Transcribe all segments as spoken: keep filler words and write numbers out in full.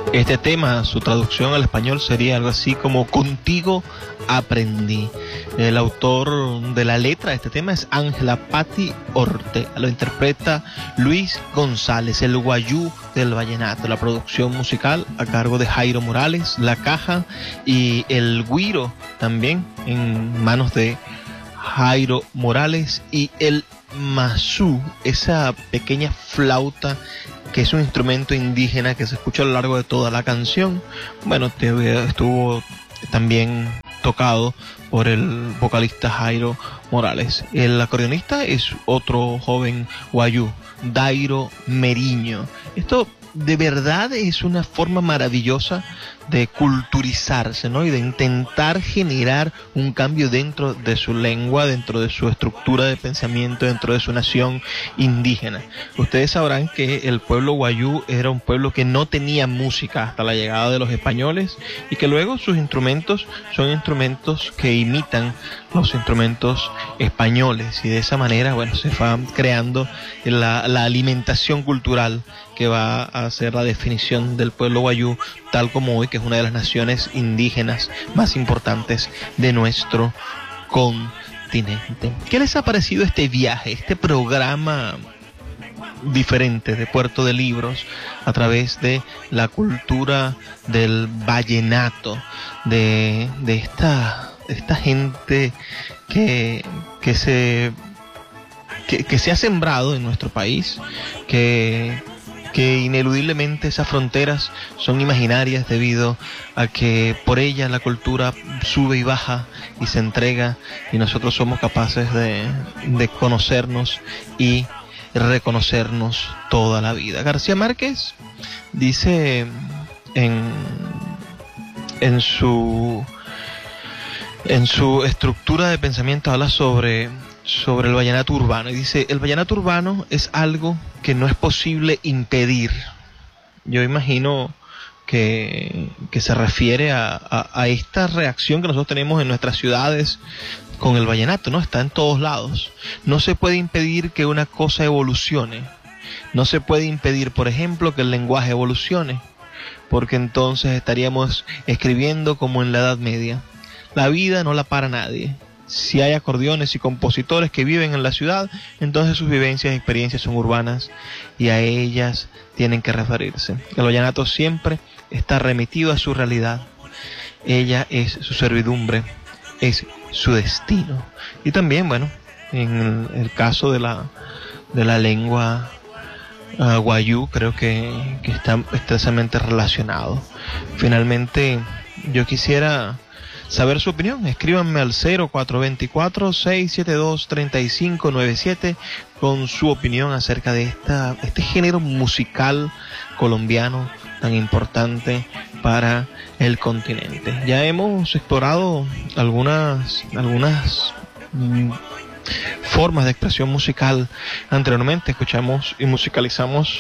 Este tema, su traducción al español sería algo así como Contigo aprendí. El autor de la letra de este tema es Ángela Patti Ortega. Lo interpreta Luis González, el guayú del vallenato. La producción musical a cargo de Jairo Morales, la caja y el güiro también en manos de Jairo Morales, y el mazú, esa pequeña flauta que es un instrumento indígena que se escucha a lo largo de toda la canción. Bueno, estuvo también tocado por el vocalista Jairo Morales. El acordeonista es otro joven guayú, Dairo Meriño. Esto de verdad es una forma maravillosa de culturizarse, ¿no? Y de intentar generar un cambio dentro de su lengua, dentro de su estructura de pensamiento, dentro de su nación indígena. Ustedes sabrán que el pueblo guayú era un pueblo que no tenía música hasta la llegada de los españoles, y que luego sus instrumentos son instrumentos que imitan los instrumentos españoles, y de esa manera, bueno, se va creando la, la alimentación cultural que va a ser la definición del pueblo guayú tal como hoy, que es una de las naciones indígenas más importantes de nuestro continente. ¿Qué les ha parecido este viaje, este programa diferente de Puerto de Libros a través de la cultura del vallenato, de, de esta, esta gente que, que se que, que se ha sembrado en nuestro país, que que ineludiblemente esas fronteras son imaginarias debido a que por ellas la cultura sube y baja y se entrega, y nosotros somos capaces de, de conocernos y reconocernos toda la vida? García Márquez dice en, en su en su estructura de pensamiento, habla sobre sobre el vallenato urbano, y dice: el vallenato urbano es algo que no es posible impedir. Yo imagino que, que se refiere a, a, a esta reacción que nosotros tenemos en nuestras ciudades con el vallenato, ¿no? Está en todos lados. No se puede impedir que una cosa evolucione. No se puede impedir, por ejemplo, que el lenguaje evolucione, porque entonces estaríamos escribiendo como en la Edad Media. La vida no la para nadie. Si hay acordeones y compositores que viven en la ciudad, entonces sus vivencias y experiencias son urbanas, y a ellas tienen que referirse. El vallenato siempre está remitido a su realidad. Ella es su servidumbre, es su destino. Y también, bueno, en el, el caso de la, de la lengua uh, guayú, creo que, que está estrechamente relacionado. Finalmente, yo quisiera saber su opinión. Escríbanme al cero cuatro dos cuatro, seis siete dos, tres cinco nueve siete con su opinión acerca de esta, este género musical colombiano tan importante para el continente. Ya hemos explorado algunas, algunas mm, formas de expresión musical anteriormente. Escuchamos y musicalizamos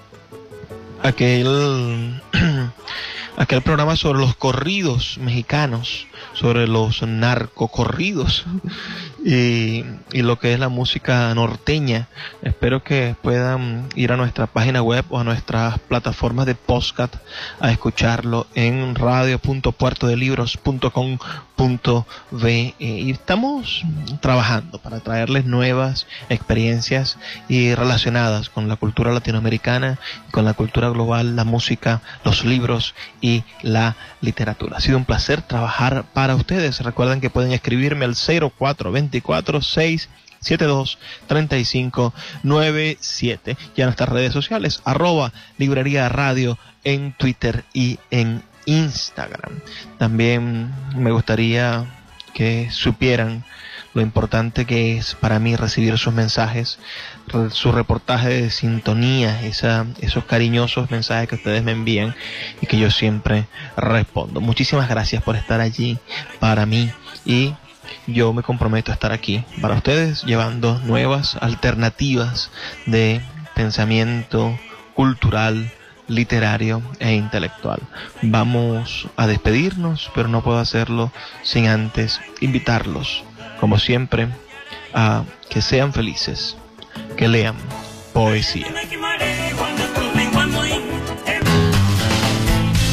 aquel aquel programa sobre los corridos mexicanos, sobre los narcocorridos y, y lo que es la música norteña. Espero que puedan ir a nuestra página web o a nuestras plataformas de podcast a escucharlo en radio punto puerto de libros punto com punto be. Y estamos trabajando para traerles nuevas experiencias y relacionadas con la cultura latinoamericana, con la cultura global, la música, los libros y la literatura. Ha sido un placer trabajar para ustedes. Recuerden que pueden escribirme al cero cuatro dos cuatro, seis siete dos, tres cinco nueve siete y a nuestras redes sociales, arroba librería radio en Twitter y en Instagram. También me gustaría que supieran lo importante que es para mí recibir sus mensajes, su reportaje de sintonía, esa, esos cariñosos mensajes que ustedes me envían y que yo siempre respondo. Muchísimas gracias por estar allí para mí, y yo me comprometo a estar aquí para ustedes, llevando nuevas alternativas de pensamiento cultural, literario e intelectual. Vamos a despedirnos, pero no puedo hacerlo sin antes invitarlos, como siempre, a que sean felices, que lean poesía.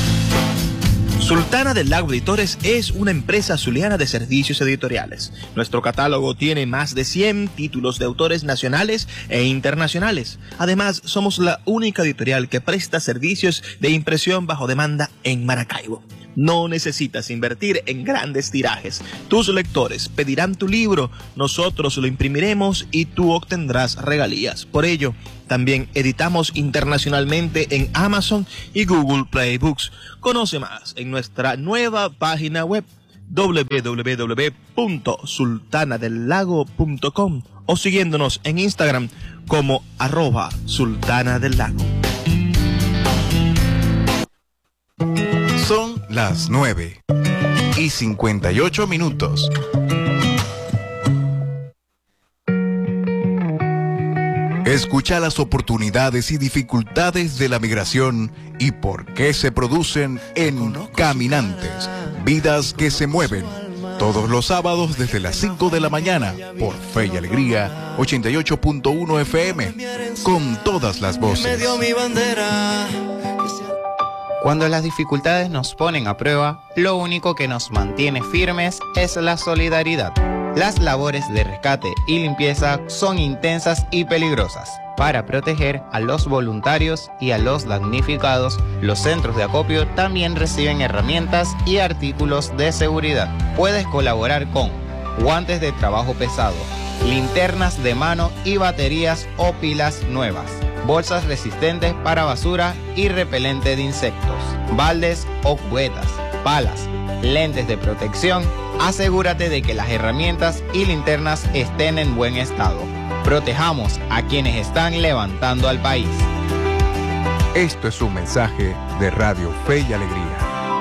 Sultana del Lago Editores es una empresa zuliana de servicios editoriales. Nuestro catálogo tiene más de cien títulos de autores nacionales e internacionales. Además, somos la única editorial que presta servicios de impresión bajo demanda en Maracaibo. No necesitas invertir en grandes tirajes. Tus lectores pedirán tu libro, nosotros lo imprimiremos y tú obtendrás regalías. Por ello, también editamos internacionalmente en Amazon y Google Play Books. Conoce más en nuestra nueva página web doble u doble u doble u punto sultana del lago punto com o siguiéndonos en Instagram como arroba sultana del lago. Son las nueve y cincuenta y ocho minutos. Escucha las oportunidades y dificultades de la migración y por qué se producen en Caminantes, vidas que se mueven. Todos los sábados desde las cinco de la mañana por Fe y Alegría ochenta y ocho punto uno F M, con todas las voces. Cuando las dificultades nos ponen a prueba, lo único que nos mantiene firmes es la solidaridad. Las labores de rescate y limpieza son intensas y peligrosas. Para proteger a los voluntarios y a los damnificados, los centros de acopio también reciben herramientas y artículos de seguridad. Puedes colaborar con guantes de trabajo pesado, linternas de mano y baterías o pilas nuevas, bolsas resistentes para basura y repelente de insectos, baldes o cubetas, palas, lentes de protección. Asegúrate de que las herramientas y linternas estén en buen estado. Protejamos a quienes están levantando al país. Esto es un mensaje de Radio Fe y Alegría.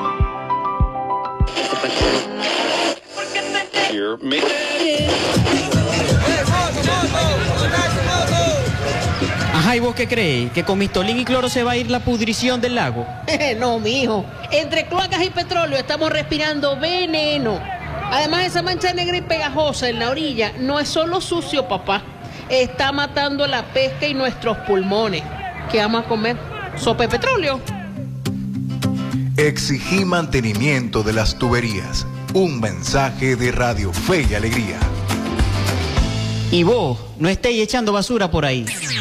Ajá, ¿y vos qué creéis? ¿Que con mistolín y cloro se va a ir la pudrición del lago? No, mijo. Entre cloacas y petróleo estamos respirando veneno. Además, esa mancha negra y pegajosa en la orilla no es solo sucio, papá. Está matando la pesca y nuestros pulmones. ¿Qué vamos a comer? ¿Sopa de petróleo? Exigí mantenimiento de las tuberías. Un mensaje de Radio Fe y Alegría. Y vos, no estéis echando basura por ahí.